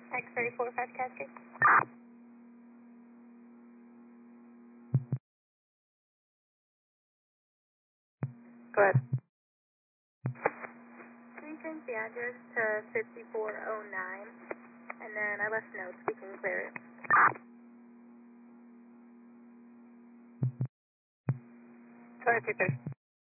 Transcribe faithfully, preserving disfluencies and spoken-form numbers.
X thirty-four five Cascade. Go ahead. Can you change the address to fifty-four oh nine? And then I left notes, we can clear it. Sorry, two thirty.